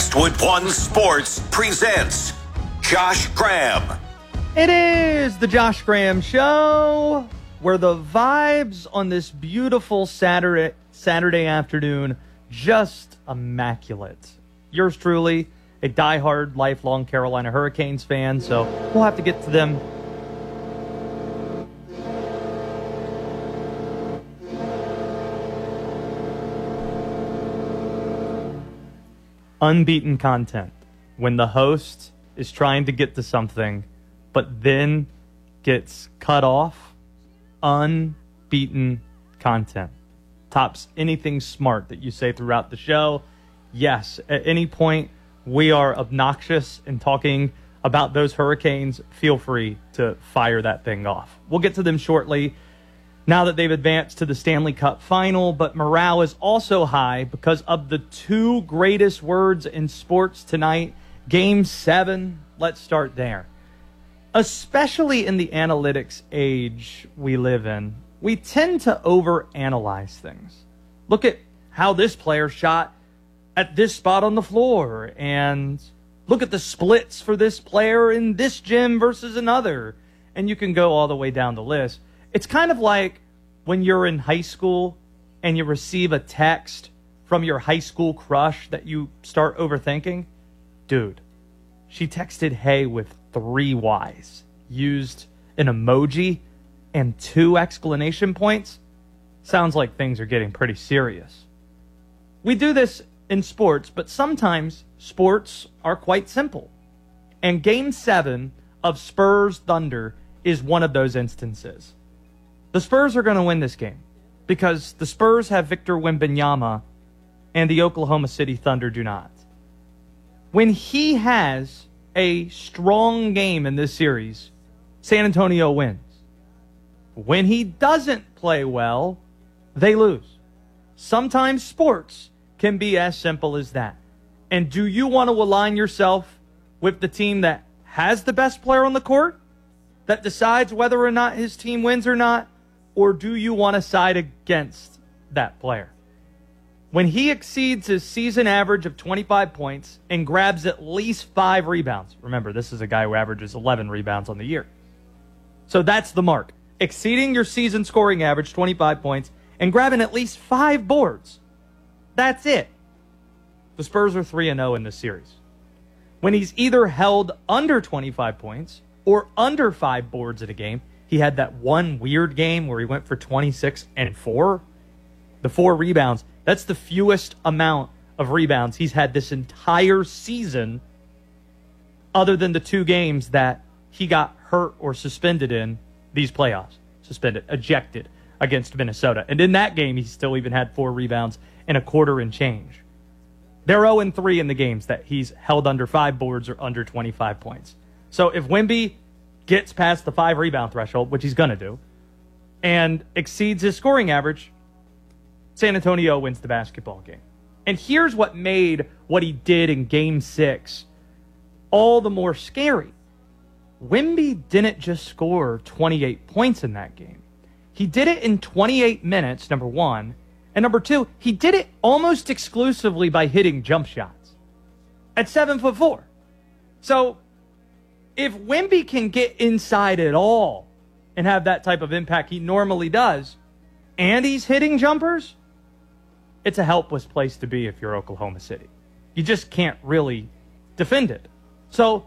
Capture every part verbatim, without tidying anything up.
Westwood One Sports presents Josh Graham. It is the Josh Graham Show, where the vibes on this beautiful Saturday Saturday afternoon just immaculate. Yours truly, a diehard, lifelong Carolina Hurricanes fan, so we'll have to get to them. Unbeaten content. When the host is trying to get to something, but then gets cut off, unbeaten content. Tops anything smart that you say throughout the show. Yes, at any point we are obnoxious and talking about those Hurricanes, feel free to fire that thing off. We'll get to them shortly now that they've advanced to the Stanley Cup final, but morale is also high because of the two greatest words in sports tonight. Game seven, let's start there. Especially in the analytics age we live in, we tend to overanalyze things. Look at how this player shot at this spot on the floor, and look at the splits for this player in this gym versus another, and you can go all the way down the list. It's kind of like when you're in high school and you receive a text from your high school crush that you start overthinking. Dude, she texted hey with three Y's, used an emoji and two exclamation points. Sounds like things are getting pretty serious. We do this in sports, but sometimes sports are quite simple. And Game seven of Spurs Thunder is one of those instances. The Spurs are going to win this game because the Spurs have Victor Wembanyama and the Oklahoma City Thunder do not. When he has a strong game in this series, San Antonio wins. When he doesn't play well, they lose. Sometimes sports can be as simple as that. And do you want to align yourself with the team that has the best player on the court, that decides whether or not his team wins or not? Or do you want to side against that player? When he exceeds his season average of twenty-five points and grabs at least five rebounds. Remember, this is a guy who averages eleven rebounds on the year. So that's the mark. Exceeding your season scoring average, twenty-five points, and grabbing at least five boards. That's it. The Spurs are three and oh in this series. When he's either held under twenty-five points or under five boards in a game, he had that one weird game where he went for twenty-six and four. The four rebounds. That's the fewest amount of rebounds he's had this entire season, other than the two games that he got hurt or suspended in these playoffs. Suspended, ejected against Minnesota. And in that game, he still even had four rebounds and a quarter and change. They're oh and three in the games that he's held under five boards or under twenty-five points. So if Wemby gets past the five rebound threshold, which he's going to do, and exceeds his scoring average, San Antonio wins the basketball game. And here's what made what he did in Game six all the more scary. Wemby didn't just score twenty-eight points in that game. He did it in twenty-eight minutes, number one. And number two, he did it almost exclusively by hitting jump shots at seven foot four. So if Wemby can get inside at all and have that type of impact he normally does, and he's hitting jumpers, it's a helpless place to be if you're Oklahoma City. You just can't really defend it. So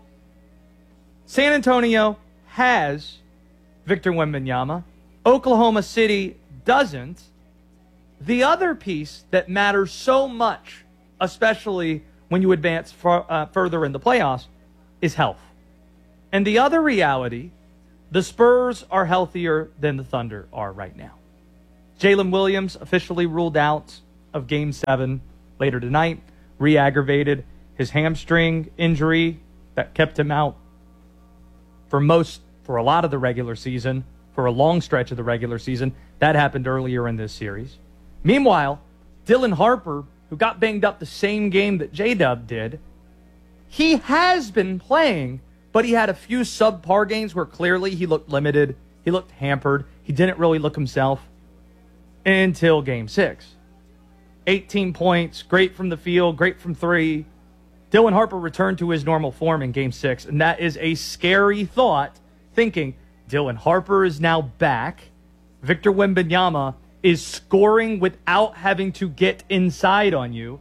San Antonio has Victor Wembanyama. Oklahoma City doesn't. The other piece that matters so much, especially when you advance far, uh, further in the playoffs, is health. And the other reality, the Spurs are healthier than the Thunder are right now. Jalen Williams officially ruled out of Game seven later tonight, re-aggravated his hamstring injury that kept him out for most, for a lot of the regular season, for a long stretch of the regular season. That happened earlier in this series. Meanwhile, Dylan Harper, who got banged up the same game that J-Dub did, he has been playing, but he had a few subpar games where clearly he looked limited, he looked hampered, he didn't really look himself until Game six. eighteen points, great from the field, great from three. Dylan Harper returned to his normal form in Game six, and that is a scary thought, thinking Dylan Harper is now back. Victor Wembanyama is scoring without having to get inside on you.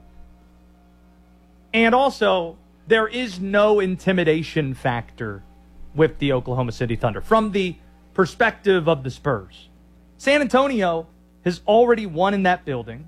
And also, there is no intimidation factor with the Oklahoma City Thunder from the perspective of the Spurs. San Antonio has already won in that building.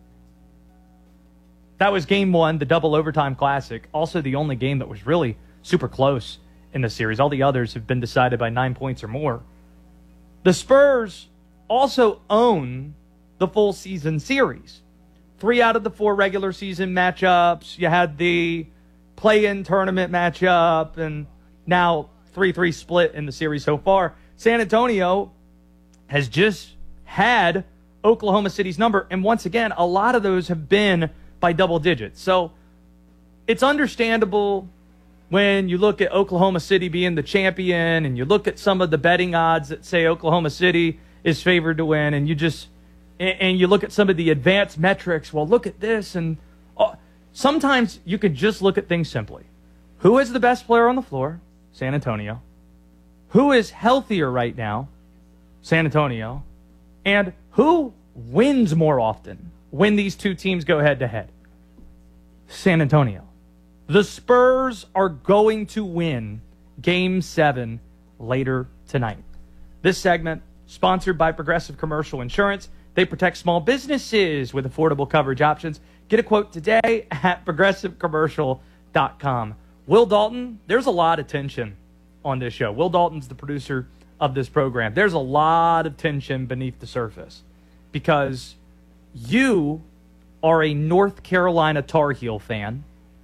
That was game one, the double overtime classic. Also the only game that was really super close in the series. All the others have been decided by nine points or more. The Spurs also own the full season series. Three out of the four regular season matchups. You had the play-in tournament matchup, and now three three split in the series so far. San Antonio has just had Oklahoma City's number, and once again, a lot of those have been by double digits. So it's understandable when you look at Oklahoma City being the champion and you look at some of the betting odds that say Oklahoma City is favored to win, and you just and you look at some of the advanced metrics. Well, look at this, and uh, sometimes you could just look at things simply. Who is the best player on the floor? San Antonio. Who is healthier right now? San Antonio. And who wins more often when these two teams go head-to-head? San Antonio. The Spurs are going to win Game seven later tonight. This segment, sponsored by Progressive Commercial Insurance. They protect small businesses with affordable coverage options. Get a quote today at progressive commercial dot com. Will Dalton, there's a lot of tension on this show. Will Dalton's the producer of this program. There's a lot of tension beneath the surface because you are a North Carolina Tar Heel fan.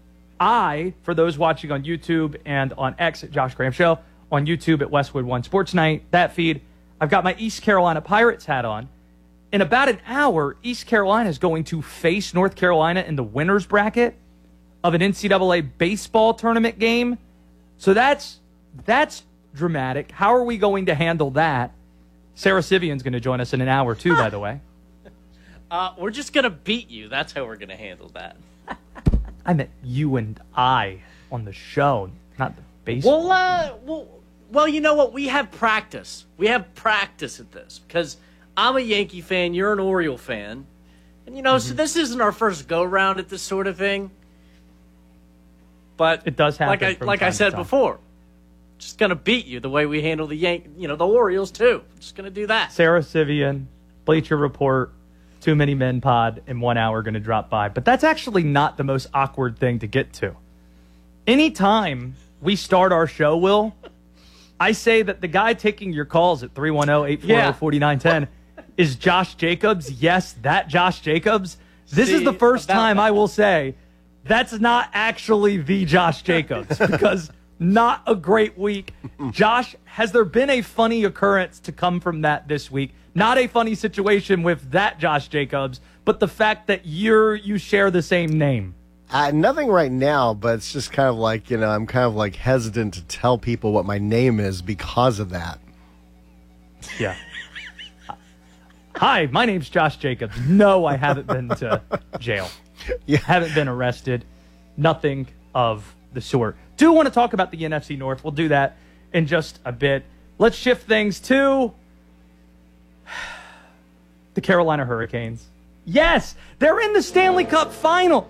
I, for those watching on YouTube and on X at Josh Graham Show, on YouTube at Westwood One Sports Night, that feed, I've got my East Carolina Pirates hat on. In about an hour, East Carolina is going to face North Carolina in the winner's bracket of an N C double A baseball tournament game. So that's that's dramatic. How are we going to handle that? Sarah Sivian's going to join us in an hour, too, by the way. Uh, we're just going to beat you. That's how we're going to handle that. I meant you and I on the show, not the baseball. Well, uh, well, well, you know what? We have practice. We have practice at this because I'm a Yankee fan. You're an Oriole fan. And, you know, mm-hmm. so this isn't our first go-round at this sort of thing. But it does happen. Like I, like I said before, just going to beat you the way we handle the Yank, you know, the Orioles, too. Just going to do that. Sarah Sivian, Bleacher Report, Too Many Men Pod in one hour going to drop by. But that's actually not the most awkward thing to get to. Anytime we start our show, Will, I say that the guy taking your calls at three one zero, eight four zero, four nine one zero is Josh Jacobs. Yes, that Josh Jacobs. This See, is the first time that. I will say that's not actually the Josh Jacobs because not a great week. Josh, has there been a funny occurrence to come from that this week? Not a funny situation with that Josh Jacobs, but the fact that you're you share the same name. Uh, nothing right now, but it's just kind of like, you know, I'm kind of like hesitant to tell people what my name is because of that. Yeah. Hi, my name's Josh Jacobs. No, I haven't been to jail. Yeah. Haven't been arrested. Nothing of the sort. Do want to talk about the N F C North. We'll do that in just a bit. Let's shift things to the Carolina Hurricanes. Yes, they're in the Stanley Cup final.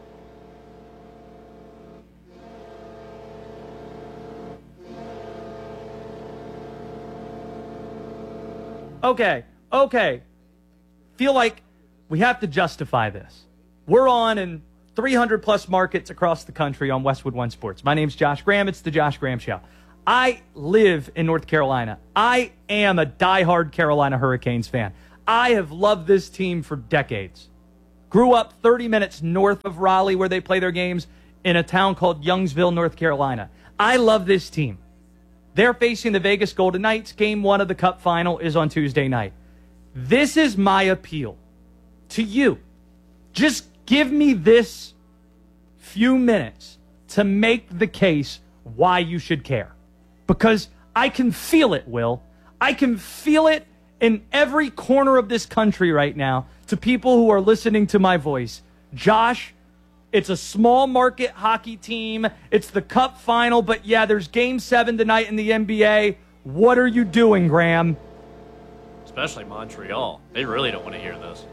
Okay, okay. Feel like we have to justify this. We're on in three hundred plus markets across the country on Westwood One Sports. My name's Josh Graham. It's the Josh Graham Show. I live in North Carolina. I am a diehard Carolina Hurricanes fan. I have loved this team for decades. Grew up thirty minutes north of Raleigh where they play their games in a town called Youngsville, North Carolina. I love this team. They're facing the Vegas Golden Knights. Game one of the Cup final is on Tuesday night. This is my appeal to you. Just give me this few minutes to make the case why you should care. Because I can feel it, Will. I can feel it in every corner of this country right now to people who are listening to my voice. Josh, It's a small market hockey team. It's the Cup final, but yeah, there's game seven tonight in the N B A. What are you doing, Graham? Especially Montreal. They really don't want to hear this.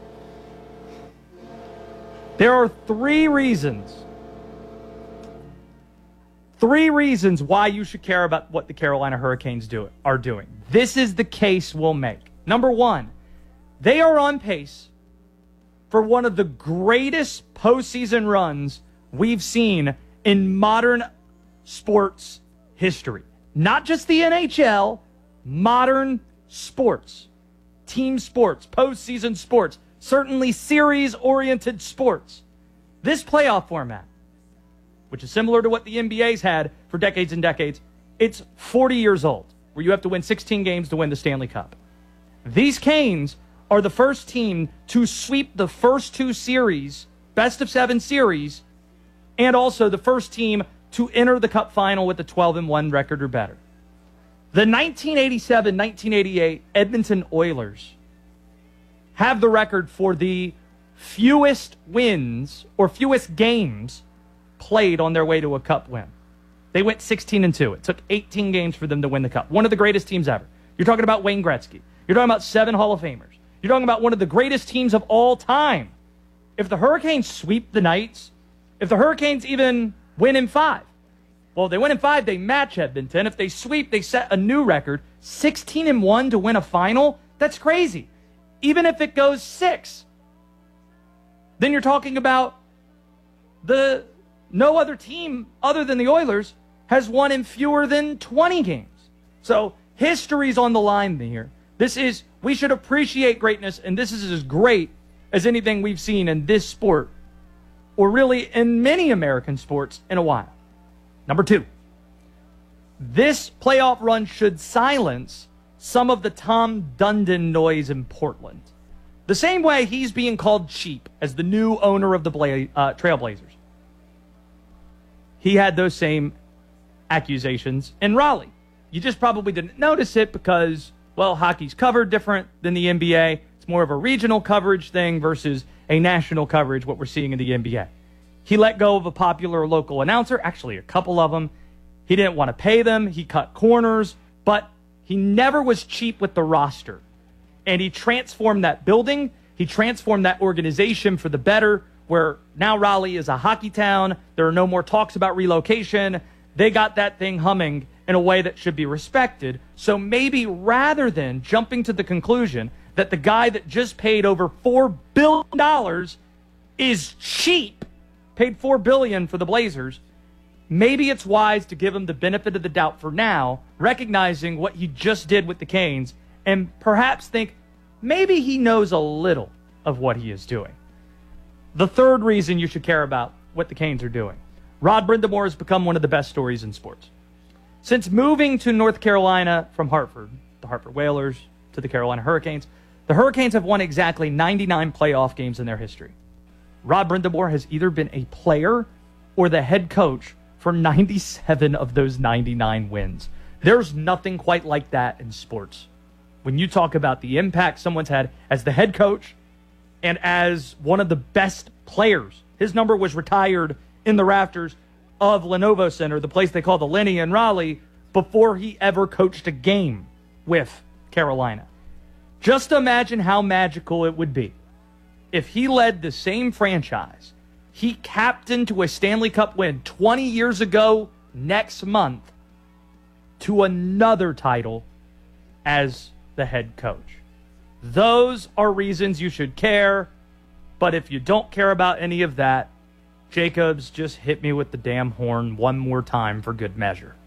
There are three reasons. Three reasons why you should care about what the Carolina Hurricanes do, are doing. This is the case we'll make. Number one, they are on pace for one of the greatest postseason runs we've seen in modern sports history. Not just the N H L, modern sports, team sports, postseason sports, certainly series-oriented sports. This playoff format, which is similar to what the N B A's had for decades and decades, it's forty years old, where you have to win sixteen games to win the Stanley Cup. These Canes are the first team to sweep the first two series, best of seven series, and also the first team to enter the Cup final with a twelve and one record or better. The nineteen eighty-seven nineteen eighty-eight Edmonton Oilers have the record for the fewest wins or fewest games played on their way to a Cup win. They went sixteen and two. It took eighteen games for them to win the Cup. One of the greatest teams ever. You're talking about Wayne Gretzky. You're talking about seven Hall of Famers. You're talking about one of the greatest teams of all time. If the Hurricanes sweep the Knights, if the Hurricanes even win in five, well, if they win in five, they match Edmonton. If they sweep, they set a new record. sixteen and one to win a final? That's crazy. Even if it goes six, then you're talking about the no other team other than the Oilers has won in fewer than twenty games. So history's on the line here. This is, we should appreciate greatness, and this is as great as anything we've seen in this sport, or really in many American sports, in a while. Number two, this playoff run should silence some of the Tom Dundon noise in Portland. The same way he's being called cheap as the new owner of the Bla- uh, Trailblazers. He had those same accusations in Raleigh. You just probably didn't notice it because, well, hockey's covered different than the N B A. It's more of a regional coverage thing versus a national coverage, what we're seeing in the N B A. He let go of a popular local announcer, actually a couple of them. He didn't want to pay them. He cut corners, but he never was cheap with the roster. And he transformed that building. He transformed that organization for the better, where now Raleigh is a hockey town. There are no more talks about relocation. They got that thing humming in a way that should be respected. So maybe rather than jumping to the conclusion that the guy that just paid over four billion dollars is cheap, paid four billion dollars for the Blazers, maybe it's wise to give him the benefit of the doubt for now, recognizing what he just did with the Canes, and perhaps think maybe he knows a little of what he is doing. The third reason you should care about what the Canes are doing. Rod Brind'Amour has become one of the best stories in sports. Since moving to North Carolina from Hartford, the Hartford Whalers to the Carolina Hurricanes, the Hurricanes have won exactly ninety-nine playoff games in their history. Rod Brind'Amour has either been a player or the head coach for ninety-seven of those ninety-nine wins. There's nothing quite like that in sports. When you talk about the impact someone's had as the head coach and as one of the best players, his number was retired in the rafters of Lenovo Center, the place they call the Lenny in Raleigh, before he ever coached a game with Carolina. Just imagine how magical it would be if he led the same franchise. He captained to a Stanley Cup win twenty years ago next month to another title as the head coach. Those are reasons you should care, but if you don't care about any of that, Jacobs, just hit me with the damn horn one more time for good measure.